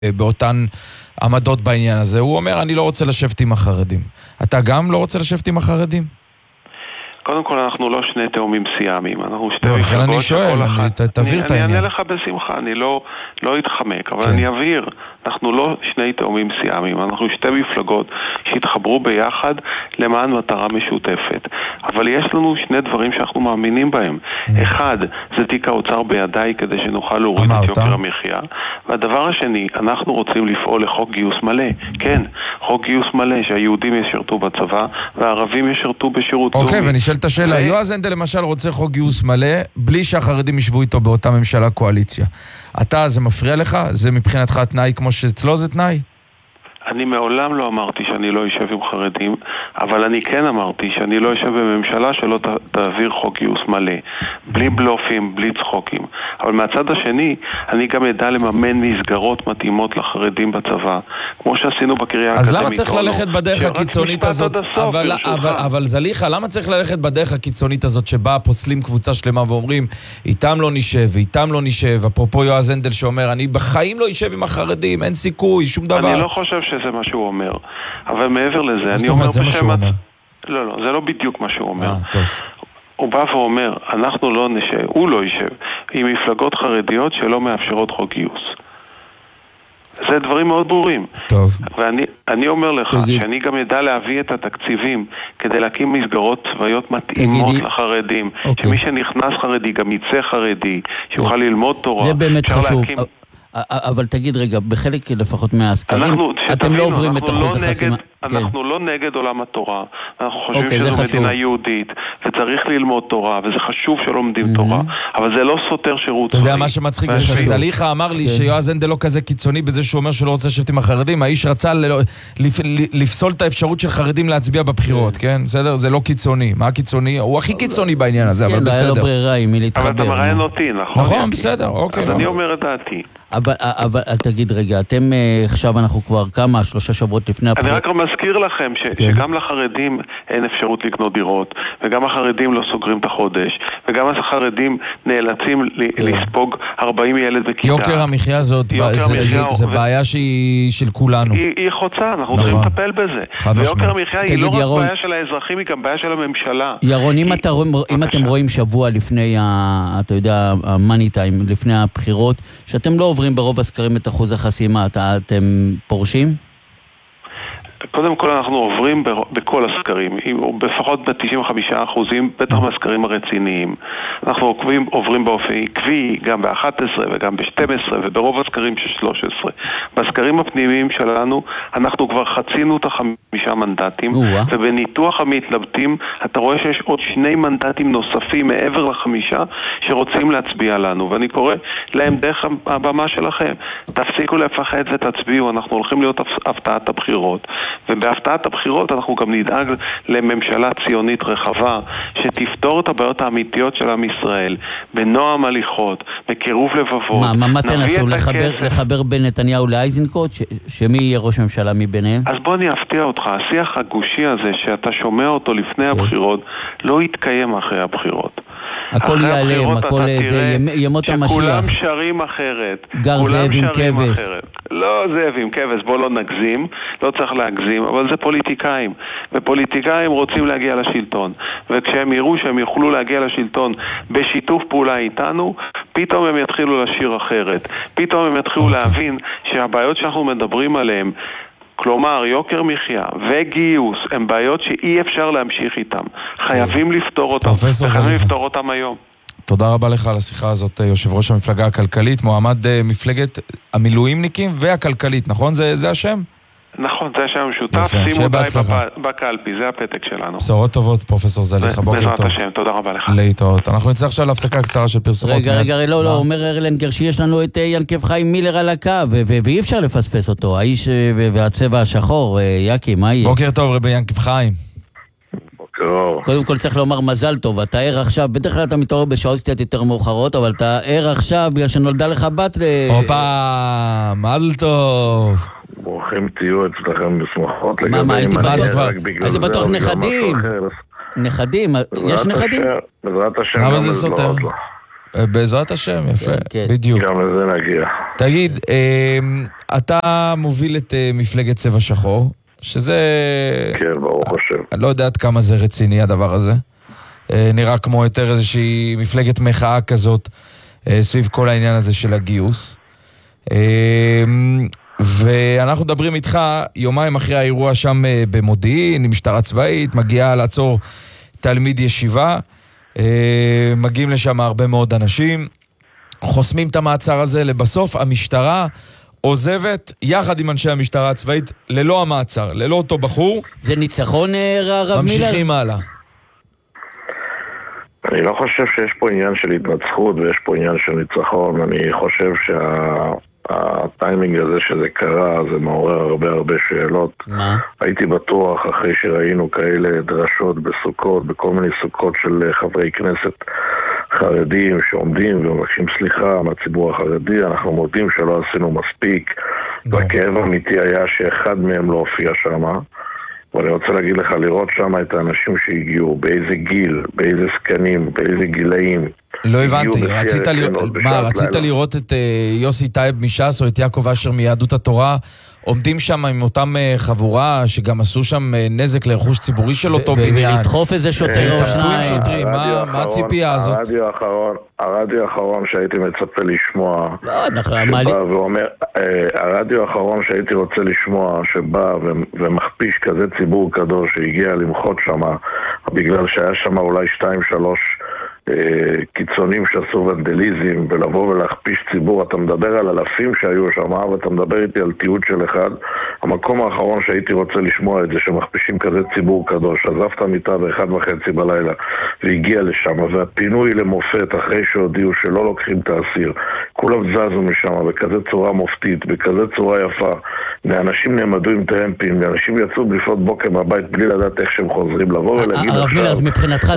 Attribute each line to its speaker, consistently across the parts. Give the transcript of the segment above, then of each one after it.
Speaker 1: באותן עמדות בעניין הזה. הוא אומר, אני לא רוצה לשבת עם החרדים. אתה גם לא רוצה לשבת עם החרדים?
Speaker 2: קודם כל, אנחנו לא שני תאומים סיאמים, אנחנו שתי
Speaker 1: לכן אני שואל, תבהיר את העניין.
Speaker 2: אני אענה לך בשמחה, אני לא אתחמק, אבל אני אבהיר, אנחנו לא שני תאומים סיאמים, אנחנו שתי מפלגות שהתחברו ביחד למען מטרה משותפת. אבל יש לנו שני דברים שאנחנו מאמינים בהם. אחד, זה תיק האוצר בידיי כדי שנוכל להוריד את יוקר המחיה. והדבר השני, אנחנו רוצים לפעול לחוק גיוס מלא. כן, חוק גיוס מלא, שהיהודים ישרתו בצבא והערבים ישרתו בשירות לאומי.
Speaker 1: אוקיי, ונשאלת השאלה, יועז הנדל למשל רוצה חוק גיוס מלא בלי שהחרדים ישבו איתו באותה ממשלה קואליציה. אתה, זה מפריע לך? זה מבחינתך תנאי כמו שאצלו זה תנאי?
Speaker 2: אני מעולם לא אמרתי שאני לא יושב עם חרדים, אבל אני כן אמרתי שאני לא יושב בממשלה שלא תעביר חוק גיוס מלא, בלי בלופים, בלי צחוקים. אבל מהצד השני, אני גם ידע לממן מסגרות מתאימות לחרדים בצבא, כמו שעשינו בקריאה האקדמית.
Speaker 1: אז למה צריך ללכת בדרך הקיצונית הזאת? אבל זליחה, למה צריך ללכת בדרך הקיצונית הזאת שבה פוסלים קבוצה שלמה ואומרים, איתם לא נשב, ואיתם לא נשב, אפרופו יועז הנדל שאומר, אני בחיים לא ישב עם החרדים, אין סיכוי, שום דבר.
Speaker 2: אני לא חושב שזה מה שהוא אומר. אבל מעבר לזה,
Speaker 1: אני אומר בשם...
Speaker 2: לא, זה לא בדיוק מה שהוא אומר. הוא בא ואומר, אנחנו לא נשב, הוא לא יישב, עם מפלגות חרדיות שלא מאפשרות חוק גיוס. זה דברים מאוד ברורים.
Speaker 1: טוב.
Speaker 2: ואני אומר לך שאני גם ידע להביא את התקציבים כדי להקים מסגרות צבאיות מתאימות לחרדים. שמי שנכנס חרדי גם יצא חרדי, שיוכל ללמוד תורה.
Speaker 3: זה באמת חשוב. אבל תגיד רגע, בחלק לפחות מהסקרים, אתם לא עוברים את אחוז החסימה.
Speaker 2: אנחנו לא נגד עולם התורה, אנחנו חושבים שזו מדינה יהודית, וצריך ללמוד תורה, וזה חשוב שלומדים תורה, אבל זה לא סותר שירות.
Speaker 1: אתה יודע מה שמצחיק זה שזליחה אמר לי שיועז הנדל לא כזה קיצוני בזה שהוא אומר שהוא לא רוצה לשבת עם החרדים, האיש רצה לפסול את האפשרות של חרדים להצביע בבחירות, כן? בסדר? זה לא קיצוני. מה הקיצוני? הוא הכי קיצוני בעניין הזה, אבל בסדר.
Speaker 3: כן, לא ברירה עם מי להתחבר.
Speaker 2: אבל אתה מראיין אותי, נכון?
Speaker 1: נכון, בסדר, אוקיי.
Speaker 2: אז אני אומר את דעתי.
Speaker 3: אבל תגיד רגע, אתם עכשיו אנחנו כבר כמה, 3 שבועות לפני הבחירות.
Speaker 2: אני רק מזכיר לכם שגם לחרדים אין אפשרות לקנות דירות, וגם החרדים לא סוגרים את החודש, וגם החרדים נאלצים לספוג 40 ילד בכיתה.
Speaker 1: יוקר המחיה הזאת, זה בעיה שהיא של כולנו.
Speaker 2: היא חוצה, אנחנו צריכים לטפל בזה. ויוקר המחיה היא לא רק בעיה של האזרחים, היא גם בעיה של הממשלה.
Speaker 3: ירון, אם אתם רואים שבוע לפני, אתה יודע, המאני טיים, לפני הבחירות, שאתם לא עוברים ברוב הסקרים את אחוז החסימה, אתם פורשים?
Speaker 2: קודם כל אנחנו עוברים בכל הסקרים, לפחות ב-95%, בטח מהסקרים הרציניים. אנחנו עוברים באופן עקבי, גם ב-11 וגם ב-12 וברוב הסקרים של 13. בסקרים הפנימיים שלנו אנחנו כבר חצינו את 5 מנדטים, ובניתוח המתלבטים אתה רואה שיש עוד 2 מנדטים נוספים מעבר ל5 שרוצים להצביע לנו, ואני קורא להם דרך הבמה שלכם, תפסיקו לפחד ותצביעו, אנחנו הולכים להיות הפתעת הבחירות. ובהפתעת הבחירות אנחנו גם נדאג לממשלה ציונית רחבה שתפתור את הבעיות האמיתיות של עם ישראל בנועם הליכות, בקירוב לבבות.
Speaker 3: מה תנסו לחבר בין נתניהו לאיזנקוט? שמי יהיה ראש ממשלה מביניהם?
Speaker 2: אז בוא אני אפתיע אותך, השיח הגושי הזה שאתה שומע אותו לפני הבחירות לא יתקיים אחרי הבחירות.
Speaker 3: הכל ייעלם, הכל זה ימות המשיח.
Speaker 2: שכולם שרים אחרת.
Speaker 3: גר זאב עם כבש.
Speaker 2: לא זאב עם כבש, בוא לא נגזים, לא צריך להגזים, אבל זה פוליטיקאים. ופוליטיקאים רוצים להגיע לשלטון. וכשהם יראו שהם יוכלו להגיע לשלטון בשיתוף פעולה איתנו, פתאום הם יתחילו לשיר אחרת. פתאום הם יתחילו להבין שהבעיות שאנחנו מדברים עליהן, כלומר, יוקר מחיה וגיוס הם בעיות שאי אפשר להמשיך איתם. חייבים לפתור אותם, וחייבים לפתור אותם היום.
Speaker 1: תודה רבה לך על השיחה הזאת, יושב ראש המפלגה הכלכלית, מועמד מפלגת המילואימניקים והכלכלית, נכון? זה השם?
Speaker 2: נכון, זה השם המשותף, שימו די בקלפי, זה הפתק שלנו.
Speaker 1: בשורות טובות, פרופסור זליחה, בוקר טוב.
Speaker 2: בעזרת השם, תודה רבה לך.
Speaker 1: להתראות. אנחנו נצטרך עכשיו להפסקה קצרה של פרסומות.
Speaker 3: רגע, לא, אומר ארלנגר שיש לנו את ינקב חיים מילר על הקו, ואי אפשר לפספס אותו, האיש והצבע השחור, יקי, מה יהיה?
Speaker 1: בוקר טוב, רבי ינקב חיים.
Speaker 3: קודם כל צריך לומר מזל טוב, אתה ער עכשיו, בדרך כלל אתה מתעורר בשעות קצת יותר מאוחרות, אבל אתה ער עכשיו בגלל שנולדה לך בת
Speaker 1: הופה, מזל טוב.
Speaker 4: ברוכים תהיו אצלכם בשמחות.
Speaker 3: מה, הייתי בטוח נכדים. נכדים, יש נכדים?
Speaker 4: בעזרת השם.
Speaker 1: למה זה סותר? בעזרת השם, יפה,
Speaker 3: כן.
Speaker 1: בדיוק.
Speaker 4: גם לזה נגיע.
Speaker 1: תגיד, אתה מוביל את מפלגת צבע שחור, שזה...
Speaker 4: כן, ברוך השם.
Speaker 1: אני לא יודע עד כמה זה רציני הדבר הזה. נראה כמו יותר איזושהי מפלגת מחאה כזאת, סביב כל העניין הזה של הגיוס. ואנחנו מדברים איתך יומיים אחרי האירוע שם במודיעין, עם משטרה צבאית, מגיעה לעצור תלמיד ישיבה, מגיעים לשם הרבה מאוד אנשים, חוסמים את המעצר הזה, לבסוף המשטרה עוזבת יחד עם אנשי המשטרה הצבאית ללא המעצר, ללא אותו בחור.
Speaker 3: זה ניצחון, הרב מילר?
Speaker 1: ממשיכים הלאה.
Speaker 4: אני לא חושב שיש פה עניין של התנצחות ויש פה עניין של ניצחון. אני חושב שהטיימינג הזה שזה קרה זה מעורר הרבה שאלות.
Speaker 3: מה?
Speaker 4: הייתי בטוח אחרי שראינו כאלה דרשות בסוכות, בכל מיני סוכות של חברי כנסת חרדים שעומדים ומבקשים סליחה מהציבור החרדי, אנחנו מודים שלא עשינו מספיק, והכאב האמיתי היה שאחד מהם לא הופיע שם. ואני רוצה להגיד לך, לראות שם את האנשים שהגיעו, באיזה גיל, באיזה סקנים, באיזה גילאים.
Speaker 1: לא הבנתי, רצית לראות את יוסי טייב מש"ס או את יעקב אשר מיהדות התורה עומדים שם עם אותם חבורה שגם עשו שם נזק לרכוש ציבורי של אותו בניין.
Speaker 3: ולדחוף איזה שוטר או שניים.
Speaker 1: מה הציפייה הזאת?
Speaker 4: הרדיו האחרון שהייתי מצפה לשמוע, הרדיו האחרון שהייתי רוצה לשמוע שבא ומכפיש כזה ציבור קדוש שהגיע למחות שם בגלל שהיה שם אולי 2-3 קיצונים שעשו ונדליזם ולבוא ולהכפיש ציבור. אתה מדבר על אלפים שהיו שם ואתה מדבר איתי על תיעוד של אחד. המקום האחרון שהייתי רוצה לשמוע את זה שמכפישים כזה ציבור קדוש, עזבת מיטה ב1:30 בלילה והגיע לשם, והפינוי למופת אחרי שהודיעו שלא לוקחים את האסיר, כולם זזו משם בכזה צורה מופתית, בכזה צורה יפה, ואנשים נעמדו עם טרמפים, ואנשים יצאו לפנות בוקר מהבית בלי לדעת איך שהם חוזרים, לבוא ולהגיד
Speaker 3: הרב מילר, אז מבחינתך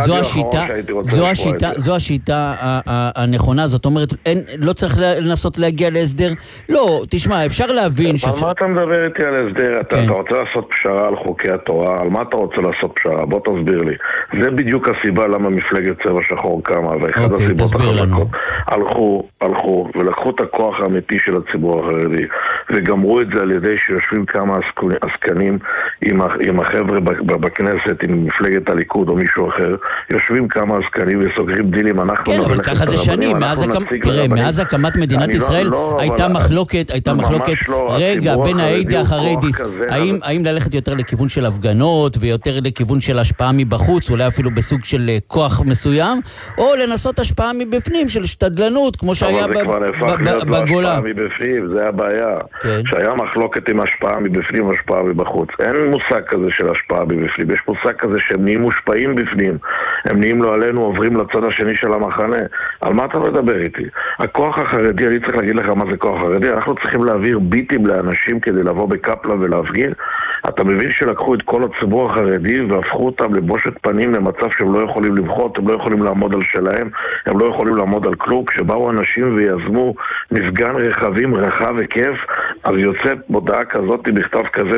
Speaker 3: זו השיטה הנכונה, זאת אומרת, לא צריך לנסות להגיע להסדר? לא, תשמע, אפשר להבין
Speaker 4: על מה אתה מדבר איתי על הסדר? אתה רוצה לעשות פשרה על חוקי התורה? על מה אתה רוצה לעשות פשרה? בוא תסביר לי. זה בדיוק הסיבה למה מפלגת צבע שחור קמה, ואחד הסיבות החזקות. הלכו ולקחו את הכוח האמיתי של הציבור החרדי, וגמרו את זה על ידי שיושבים כמה עסקנים עם החבר'ה בכנסת, עם מפלגת הליכוד או מישהו אחר, יושבים כמה עסקנים וסוגרים דילים.
Speaker 3: כן, אבל ככה זה שנים, מאז הקמת מדינת ישראל הייתה מחלוקת, רגע, בין העדה החרדיס, האם ללכת יותר לכיוון של הפגנות ויותר לכיוון של השפעה מבחוץ, אולי אפילו בסוג של כוח מסוים, או לנסות השפעה מבפנים של שתדלנות, כמו שהיה בגולה.
Speaker 4: זה הבעיה, שהיה מחלוקת עם השפעה מבפנים והשפעה מבחוץ. אין מושג כזה של השפעה מבפנים, יש מושג כזה שהם נהיים מושפעים בפנים, הם נהיים לא עלינו, עוברים לצד השני של המחנה. על מה אתה מדבר איתי? הכוח החרדי, אני צריך להגיד לך מה זה כוח חרדי, אנחנו צריכים להעביר ביטים לאנשים כדי לבוא בקפלה ולהפגין. אתה מבין שלקחו את כל הציבור החרדי והפכו אותם לבושת פנים למצב שהם לא יכולים לבחוט, הם לא יכולים לעמוד על שלהם, הם לא יכולים לעמוד על כלום. כשבאו אנשים ויזמו מפגן רכבים רחב וכיף, אז יוצאת מודעה כזאת, מכתב כזה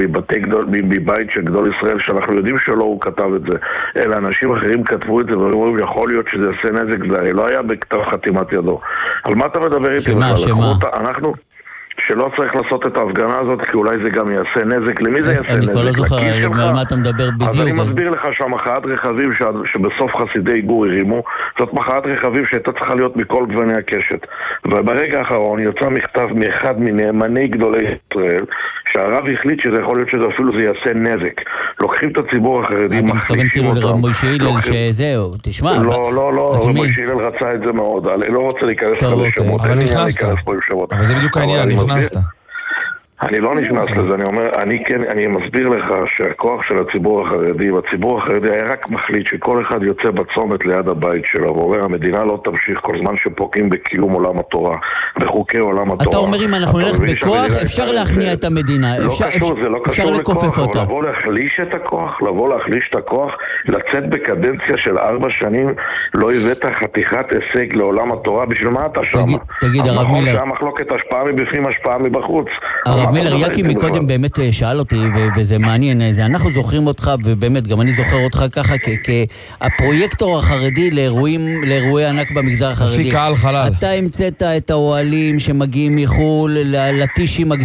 Speaker 4: מבית של גדול ישראל, שאנחנו יודעים שלא הוא כתב את זה, אלא אנשים אחרים כתבו את זה ואומרים יכול להיות שזה יעשה נזק, זה לא היה בכתב חתימת ידו. על מה אתה מדבר איתי? אנחנו שלא צריך לעשות את ההפגנה הזאת, כי אולי זה גם יעשה נזק. למי זה יעשה נזק?
Speaker 3: אני כבר לא זוכר על מה אתה מדבר בדיוק.
Speaker 4: אז אני מסביר לך שהמחאת רכבים שבסוף חסידי גור הרימו, זאת מחאת רכבים שהייתה צריכה להיות מכל גווני הקשת. וברגע האחרון יצא מכתב מאחד מנאמני גדולי ישראל, שהרב החליט שזה יכול להיות שזה אפילו זה יעשה נזק. לוקחים את הציבור החרדי, מחלישים אותם.
Speaker 3: לרב מוישה הלל שזהו, תשמע.
Speaker 4: לא, רב מוישה הלל רצה את זה מאוד. אני לא רוצה להיכנס פה לשמות.
Speaker 1: אבל נכנסת. אבל זה בדיוק העניין, נכנסת.
Speaker 4: אני לא נכנס לזה, אני אומר, אני מסביר לך שהכוח של הציבור החרדי, והציבור החרדי היה רק מחליט שכל אחד יוצא בצומת ליד הבית שלו, ואומר, המדינה לא תמשיך כל זמן שפוגעים בקיום עולם התורה, בחוקי עולם התורה.
Speaker 3: אתה אומר, אם אנחנו נלך בכוח, אפשר להכניע את המדינה, אפשר לכופף אותה.
Speaker 4: לבוא להחליש את הכוח, לצאת בקדנציה של 4 שנים, לא הבאת חתיכת הישג לעולם התורה, בשביל מה אתה שם?
Speaker 3: תגיד, הרב מילר.
Speaker 4: שהמחלוקת השפעה מבפנים, השפעה מבחוץ.
Speaker 3: הרב מילר, יקי מקודם באמת שאל אותי, וזה מעניין, אנחנו זוכרים אותך, ובאמת גם אני זוכר אותך ככה, כהפרויקטור החרדי לאירועי ענק במגזר החרדי.
Speaker 1: לפי קהל חלל.
Speaker 3: אתה המצאת את האוהלים שמגיעים מחול, לטישים